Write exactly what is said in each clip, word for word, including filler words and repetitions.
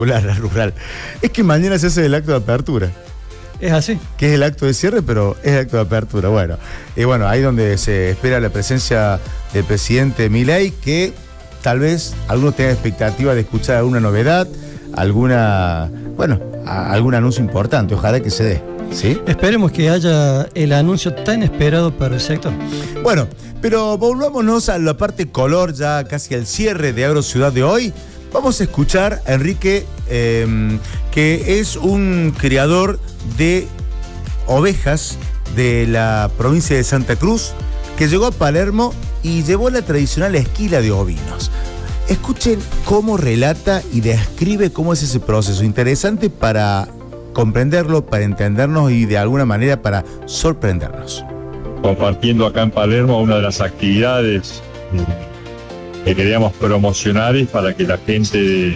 La rural. Es que mañana se hace el acto de apertura. Es así. Que es el acto de cierre, pero es el acto de apertura. Bueno, y bueno, ahí donde se espera la presencia del presidente Milei, que tal vez algunos tengan expectativa de escuchar alguna novedad, alguna, bueno, a, algún anuncio importante. Ojalá que se dé, ¿sí? Esperemos que haya el anuncio tan esperado para el sector. Bueno, pero volvámonos a la parte color, ya casi al cierre de AgroCiudad de hoy. Vamos a escuchar a Enrique, eh, que es un criador de ovejas de la provincia de Santa Cruz, que llegó a Palermo y llevó la tradicional esquila de ovinos. Escuchen cómo relata y describe cómo es ese proceso. Interesante para comprenderlo, para entendernos y de alguna manera para sorprendernos. Compartiendo acá en Palermo una de las actividades que queríamos promocionar es para que la gente del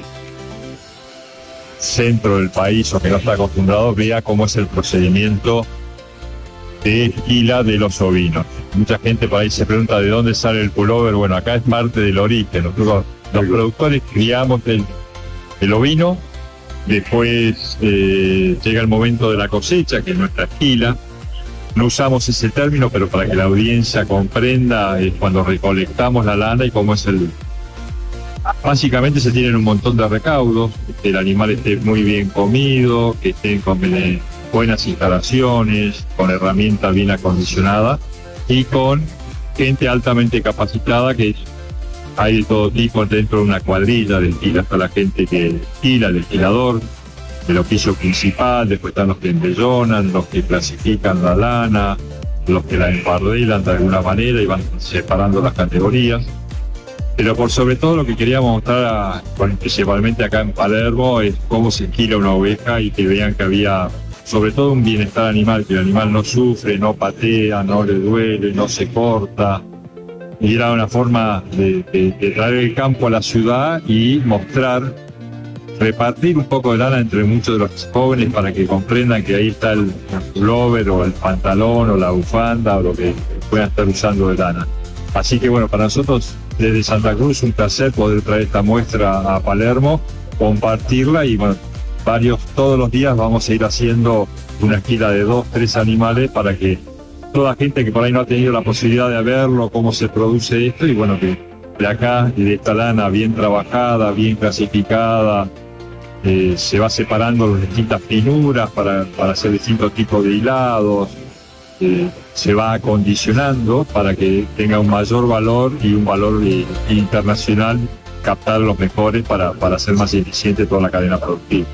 centro del país o que no está acostumbrado vea cómo es el procedimiento de esquila de los ovinos. Mucha gente por ahí se pregunta de dónde sale el pullover. Bueno, acá es parte del origen. Nosotros, los productores criamos el, el ovino, después eh, llega el momento de la cosecha, que es nuestra esquila. No usamos ese término, pero para que la audiencia comprenda, es cuando recolectamos la lana y cómo es el... Básicamente se tienen un montón de recaudos, que el animal esté muy bien comido, que estén con buenas instalaciones, con herramientas bien acondicionadas y con gente altamente capacitada, que hay de todo tipo dentro de una cuadrilla de esquila. Está la gente que esquila, el esquilador, el oficio principal, después están los que embellonan, los que clasifican la lana, los que la empardelan de alguna manera y van separando las categorías. Pero por sobre todo lo que queríamos mostrar, a, principalmente acá en Palermo, es cómo se esquila una oveja y que vean que había sobre todo un bienestar animal, que el animal no sufre, no patea, no le duele, no se corta. Y era una forma de, de, de traer el campo a la ciudad y mostrar, repartir un poco de lana entre muchos de los jóvenes para que comprendan que ahí está el pullover o el pantalón o la bufanda o lo que puedan estar usando de lana. Así que bueno, para nosotros desde Santa Cruz un placer poder traer esta muestra a Palermo, compartirla y bueno, varios, todos los días vamos a ir haciendo una esquila de dos, tres animales para que toda gente que por ahí no ha tenido la posibilidad de verlo, cómo se produce esto y bueno, que de acá y de esta lana bien trabajada, bien clasificada, Eh, se va separando las distintas finuras para, para hacer distintos tipos de hilados, eh, se va acondicionando para que tenga un mayor valor y un valor eh, internacional, captar los mejores para, para hacer más eficiente toda la cadena productiva.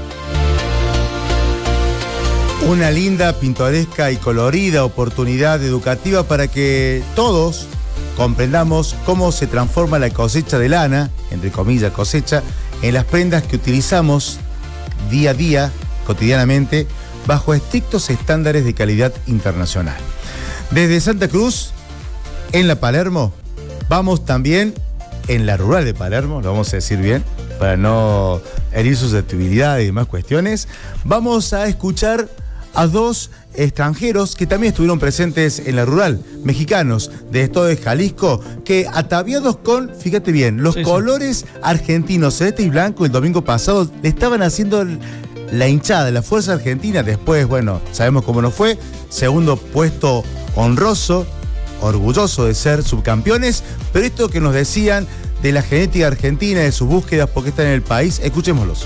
Una linda, pintoresca y colorida oportunidad educativa para que todos comprendamos cómo se transforma la cosecha de lana, entre comillas cosecha, en las prendas que utilizamos día a día, cotidianamente, bajo estrictos estándares de calidad internacional. Desde Santa Cruz, en la Palermo, vamos también en la rural de Palermo, lo vamos a decir bien, para no herir susceptibilidad y demás cuestiones, vamos a escuchar a dos extranjeros que también estuvieron presentes en la rural, mexicanos de estado de Jalisco, que ataviados con, fíjate bien, los sí, colores sí. argentinos, celeste y blanco, el domingo pasado le estaban haciendo la hinchada de la fuerza argentina. Después, bueno, sabemos cómo nos fue, segundo puesto honroso, orgulloso de ser subcampeones, pero esto que nos decían de la genética argentina, de sus búsquedas, porque están en el país, escuchémoslos.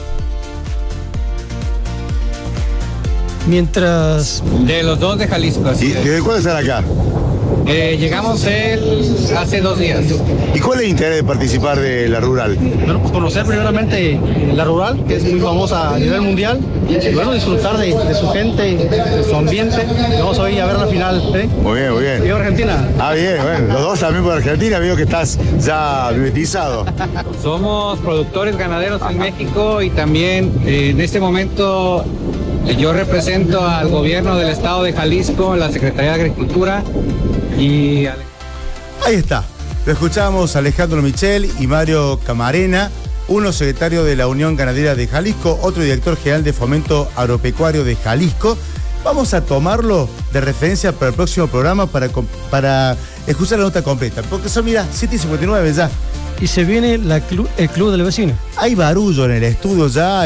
Mientras... De los dos de Jalisco. ¿Y de cuándo están acá? Eh, llegamos el, hace dos días. ¿Y cuál es el interés de participar de la rural? Bueno, pues conocer primeramente la rural, que es muy famosa a nivel mundial, y bueno, disfrutar de, de su gente, de su ambiente. Vamos a ir a ver la final, ¿eh? Muy bien, muy bien. ¿Viva Argentina? Ah, bien, bueno, los dos también por Argentina, veo que estás ya mimetizado. Somos productores ganaderos en México y también eh, en este momento yo represento al gobierno del estado de Jalisco, la Secretaría de Agricultura y... Ahí está, lo escuchamos Alejandro Michel y Mario Camarena, uno secretario de la Unión Ganadera de Jalisco, otro director general de Fomento Agropecuario de Jalisco. Vamos a tomarlo de referencia para el próximo programa para, para escuchar la nota completa, porque son, mira, siete y cincuenta y nueve ya. y se viene la clu- el club del vecino. Hay barullo en el estudio ya.